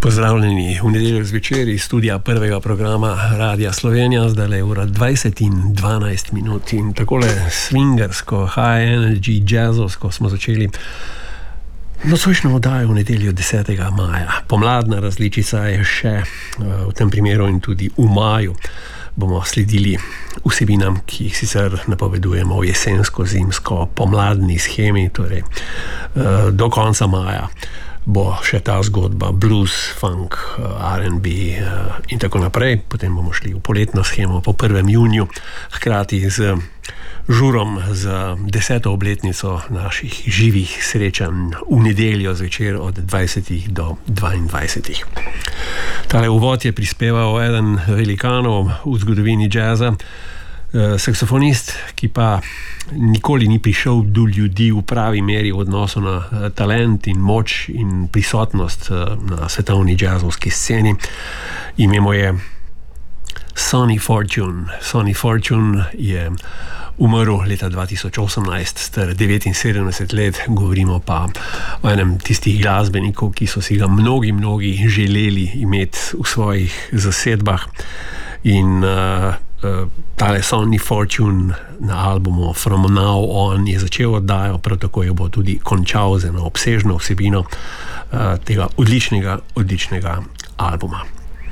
Pozdravljeni v nedeljo zvečer iz studia prvega programa Radia Slovenija, zdaj je ura 20 in 12 minut in takole swingersko, high energy, jazzovsko smo začeli nocojšnjo oddajo v nedeljo 10. maja. Pomladna različica je še v tem primeru in tudi v maju bomo sledili vsebinam, ki jih sicer napovedujemo v jesensko-zimsko pomladni shemi, torej do konca maja bo še ta zgodba blues, funk, R&B in tako naprej. Potem bomo šli v poletno shemo po 1. juniju, hkrati z žurom za 10. obletnico naših živih srečanj v nedeljo zvečer od 20. do 22. Tale uvod je prispeval eden velikanov v zgodovini jazza, saksofonist, ki pa nikoli ni prišel do ljudi v pravi meri v odnosu na talent in moč in prisotnost na svetovni jazzovski sceni. Ime mu je Sonny Fortune. Sonny Fortune je umrl leta 2018, star 79 let, govorimo pa o enem tistih glasbenikov, ki so si ga mnogi želeli imeti v svojih zasedbah in tale Sonny Fortune na albumu From Now On je začel oddajo, prav tako jo bo tudi končal z eno obsežno vsebino tega odličnega albuma.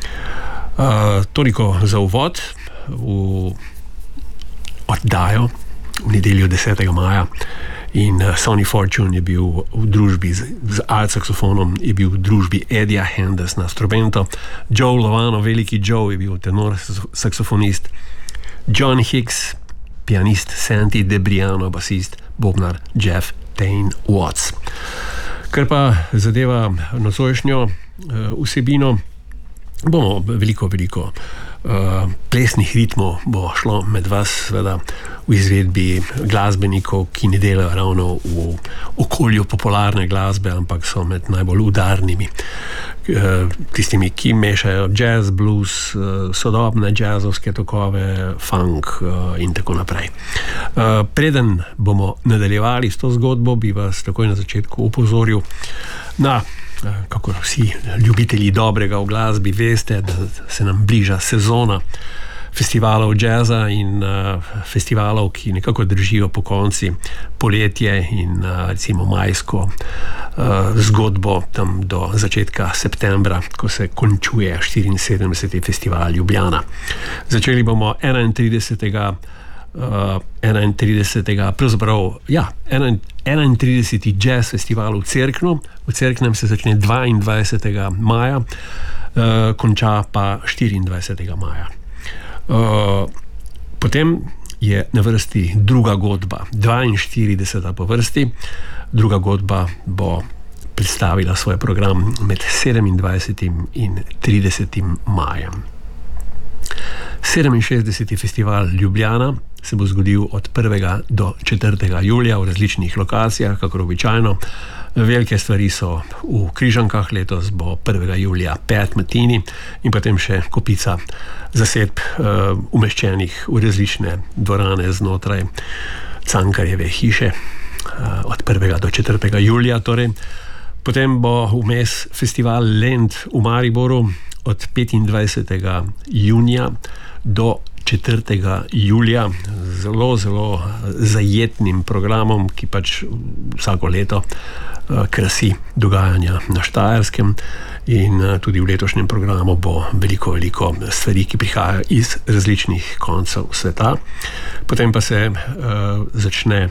Toliko za uvod v oddajo v nedeljo 10. maja in Sonny Fortune je bil v družbi z alt-saksofonom, je bil v družbi Eddieja Hendersa na instrumento, Joe Lovano, veliki Joe, je bil tenor saksofonist, John Hicks, pianist, Santi Debriano, basist, bobnar Jeff Tain Watts. Kar pa zadeva nocojšnjo vsebino, bomo veliko plesnih ritmov bo šlo med vas, seveda v izvedbi glasbenikov, ki ne delajo ravno v okolju popularne glasbe, ampak so med najbolj udarnimi, tistimi, ki mešajo jazz, blues, sodobne jazzovske tokove, funk in tako naprej. Preden bomo nadaljevali s to zgodbo, bi vas takoj na začetku opozoril na, kakor vsi ljubitelji dobrega v glasbi veste, da se nam bliža sezona festivalov jazza in festivalov, ki nekako držijo po konci poletje in recimo majsko zgodbo tam do začetka septembra, ko se končuje 74. festival Ljubljana. Začeli bomo 31. jazz festival v Cerknu. V Cerknem se začne 22. maja, konča pa 24. maja. Potem je na vrsti druga godba, 42. po vrsti. Druga godba bo predstavila svoj program med 27. in 30. majem. 67. festival Ljubljana se bo zgodil od 1. do 4. julija v različnih lokacijah, kakor običajno. Velike stvari so v Križankah, letos bo 1. julija Pat Metheny in potem še kopica zasedb umeščenih v različne dvorane znotraj Cankarjeve hiše od 1. do 4. julija. Torej. Potem bo vmes festival Lent v Mariboru od 25. junija do 4. julija, zelo zajetnim programom, ki pač vsako leto krasi dogajanja na Štajerskem in tudi v letošnjem programu bo veliko stvari, ki prihajajo iz različnih koncev sveta. Potem pa se začne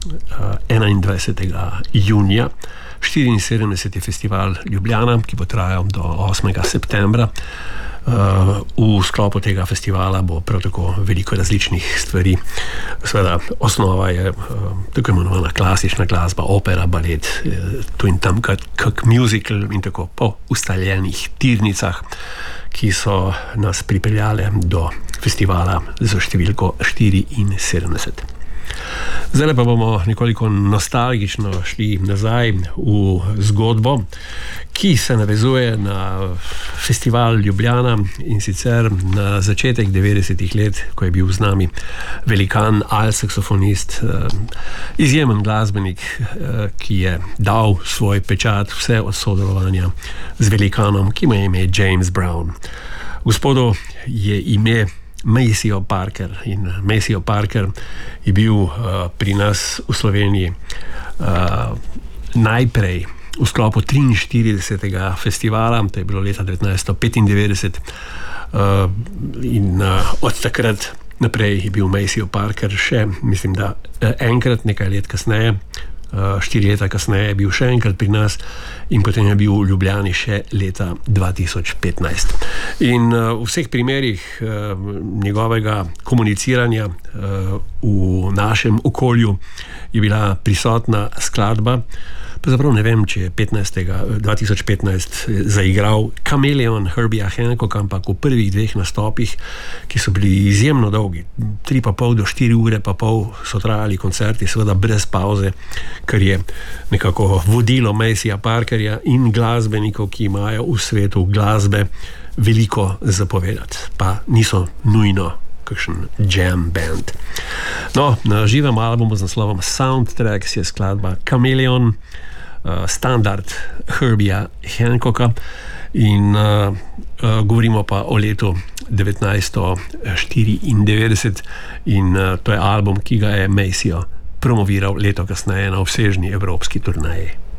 21. junija 74. festival Ljubljana, ki bo trajal do 8. septembra. V sklopu tega festivala bo prav tako veliko različnih stvari. Seveda, osnova je tako imenovana klasična glasba, opera, balet, tu in tam kak musical in tako po ustaljenih tirnicah, ki so nas pripeljale do festivala za številko 74. Zdaj pa bomo nekoliko nostalgično šli nazaj v zgodbo, ki se navezuje na festival Ljubljana in sicer na začetek 90-ih let, ko je bil z nami velikan, alt-saksofonist, izjemen glasbenik, ki je dal svoj pečat vse od sodelovanja z velikanom, ki ima ime James Brown. Gospodu je ime Maceo Parker in Maceo Parker je bil pri nas v Sloveniji najprej v sklopu 43. festivala, to je bilo leta 1995, in od takrat naprej je bil Maceo Parker še, mislim, da enkrat, nekaj let kasneje, 4 leta kasneje je bil še enkrat pri nas in potem je bil v Ljubljani še leta 2015. In v vseh primerih njegovega komuniciranja v našem okolju je bila prisotna skladba. Pravzaprav ne vem, če je 2015 zaigral Chameleon Herbija Hancocka, ampak v prvih 2 nastopih, ki so bili izjemno dolgi, 3,5 do 4 ure pa pol so trajali koncerti, seveda brez pauze, kar je nekako vodilo Macea Parkerja in glasbenikov, ki imajo v svetu glasbe veliko zapovedati, pa niso nujno kakšen jam band. No, na živem albumu z naslovom Soundtracks je skladba Chameleon, standard Herbija Hancocka, in govorimo pa o letu 1994 in to je album, ki ga je Maceo promoviral leto kasneje na obsežni evropski turneji.